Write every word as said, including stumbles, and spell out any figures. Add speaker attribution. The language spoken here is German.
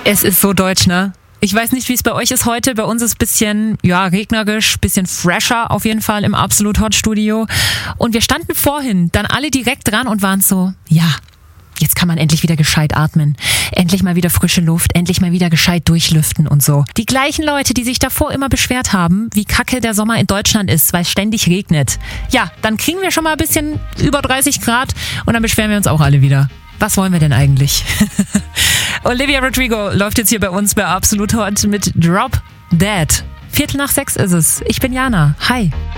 Speaker 1: Es ist so deutsch, ne? Ich weiß nicht, wie es bei euch ist heute. Bei uns ist es ein bisschen, ja, regnerisch, bisschen fresher auf jeden Fall im Absolut Hot Studio. Und wir standen vorhin dann alle direkt dran und waren so, ja, jetzt kann man endlich wieder gescheit atmen. Endlich mal wieder frische Luft, endlich mal wieder gescheit durchlüften und so. Die gleichen Leute, die sich davor immer beschwert haben, wie kacke der Sommer in Deutschland ist, weil es ständig regnet. Ja, dann kriegen wir schon mal ein bisschen über dreißig Grad und dann beschweren wir uns auch alle wieder. Was wollen wir denn eigentlich? Olivia Rodrigo läuft jetzt hier bei uns bei Absolut Hot mit Drop Dead. Viertel nach sechs ist es. Ich bin Jana. Hi.